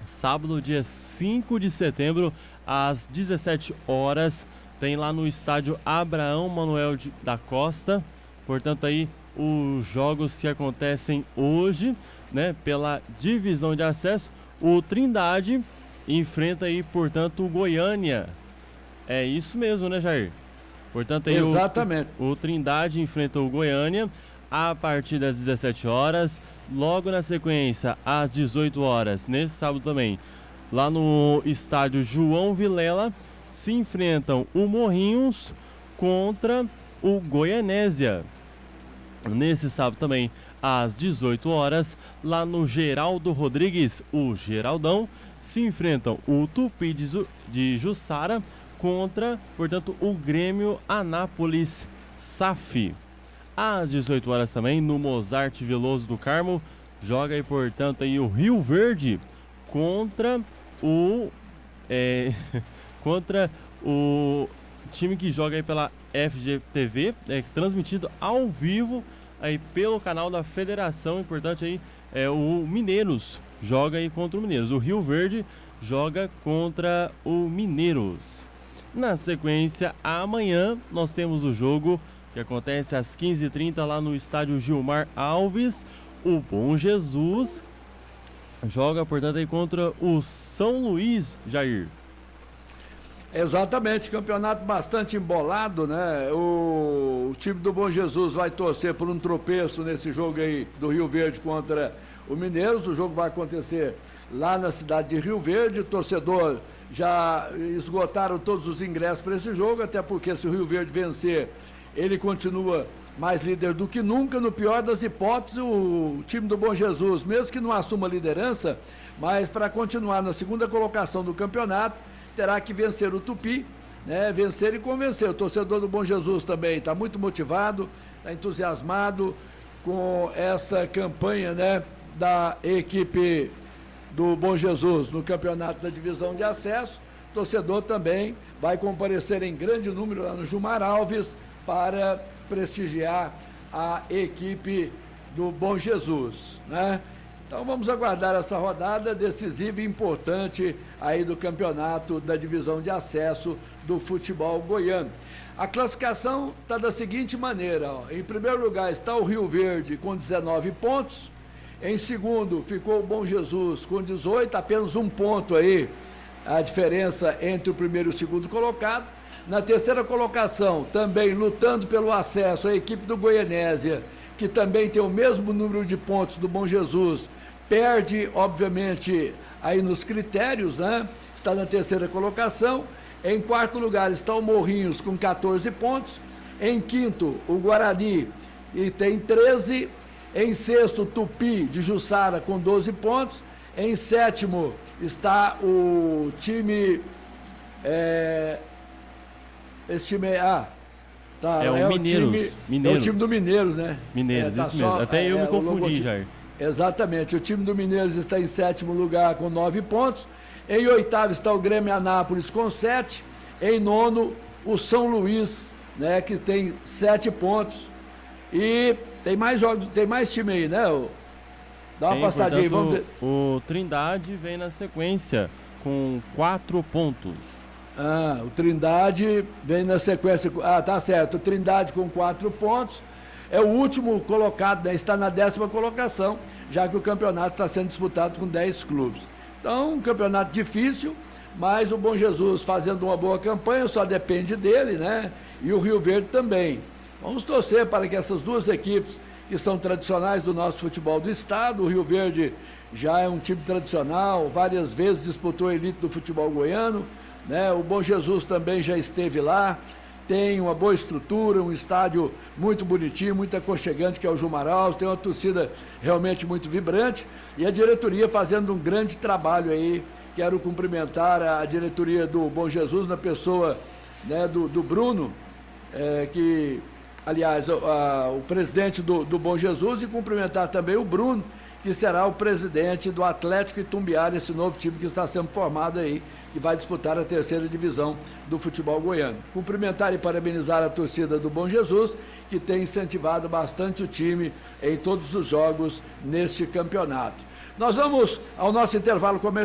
sábado, dia 5 de setembro, às 17 horas, tem lá no estádio Abraão Manuel da Costa. Portanto, aí os jogos que acontecem hoje, né, pela divisão de acesso. O Trindade enfrenta aí, portanto, o Goiânia. É isso mesmo, né, Jair? Portanto, aí exatamente. O Trindade enfrenta o Goiânia a partir das 17 horas. Logo na sequência, às 18 horas, nesse sábado também, lá no estádio João Vilela, se enfrentam o Morrinhos contra o Goianésia. Nesse sábado também, às 18 horas, lá no Geraldo Rodrigues, o Geraldão, se enfrentam o Tupi de Jussara contra, portanto, o Grêmio Anápolis SAF. Às 18 horas também, no Mozart Veloso do Carmo, joga aí, portanto, aí o Rio Verde contra o contra o time que joga aí pela FGTV, transmitido ao vivo aí pelo canal da Federação. Importante aí o Mineiros joga aí contra o Mineiros. O Rio Verde joga contra o Mineiros. Na sequência, amanhã nós temos o jogo que acontece às 15h30 lá no estádio Gilmar Alves. O Bom Jesus joga, portanto, aí contra o São Luís, Jair. Exatamente, campeonato bastante embolado, né? O time do Bom Jesus vai torcer por um tropeço nesse jogo aí do Rio Verde contra o Mineiros. O jogo vai acontecer lá na cidade de Rio Verde. O torcedor já esgotaram todos os ingressos para esse jogo, até porque se o Rio Verde vencer, ele continua mais líder do que nunca. No pior das hipóteses, o time do Bom Jesus, mesmo que não assuma a liderança, mas para continuar na segunda colocação do campeonato, terá que vencer o Tupi, né? Vencer e convencer. O torcedor do Bom Jesus também está muito motivado, está entusiasmado com essa campanha, né, da equipe do Bom Jesus no campeonato da divisão de acesso. O torcedor também vai comparecer em grande número lá no Gilmar Alves para prestigiar a equipe do Bom Jesus, né? Então vamos aguardar essa rodada decisiva e importante aí do campeonato da divisão de acesso do futebol goiano. A classificação está da seguinte maneira, ó. Em primeiro lugar está o Rio Verde com 19 pontos. Em segundo ficou o Bom Jesus com 18, apenas um ponto aí a diferença entre o primeiro e o segundo colocado. Na terceira colocação, também lutando pelo acesso, a equipe do Goianésia, que também tem o mesmo número de pontos do Bom Jesus, perde, obviamente, aí nos critérios, né? Está na terceira colocação. Em quarto lugar está o Morrinhos com 14 pontos. Em quinto, o Guarani, e tem 13. Em sexto, o Tupi de Jussara com 12 pontos. Em sétimo está o time... esse time tá, é o Mineiros. É o time do Mineiros, né? Mineiros, isso mesmo. Até eu me confundi, Jair. Exatamente. O time do Mineiros está em sétimo lugar com 9 pontos. Em oitavo está o Grêmio Anápolis com 7. Em nono, o São Luís, né, que tem 7 pontos. E tem mais jogos, tem mais time aí, né? Dá uma passadinha aí, vamos ver. O Trindade vem na sequência com 4 pontos. O Trindade vem na sequência. Tá certo. O Trindade com 4 pontos. É o último colocado, né? Está na 10ª colocação, já que o campeonato está sendo disputado com 10 clubes. Então, um campeonato difícil, mas o Bom Jesus fazendo uma boa campanha, só depende dele, né? E o Rio Verde também. Vamos torcer para que essas duas equipes, que são tradicionais do nosso futebol do estado, o Rio Verde já é um time tradicional, várias vezes disputou a elite do futebol goiano, né? O Bom Jesus também já esteve lá, tem uma boa estrutura, um estádio muito bonitinho, muito aconchegante, que é o Gilmar Alves, tem uma torcida realmente muito vibrante, e a diretoria fazendo um grande trabalho aí. Quero cumprimentar a diretoria do Bom Jesus, na pessoa, né, do Bruno, que, aliás, o presidente do Bom Jesus, e cumprimentar também o Bruno, que será o presidente do Atlético Itumbiara, esse novo time que está sendo formado aí, que vai disputar a 3ª divisão do futebol goiano. Cumprimentar e parabenizar a torcida do Bom Jesus, que tem incentivado bastante o time em todos os jogos neste campeonato. Nós vamos ao nosso intervalo comercial.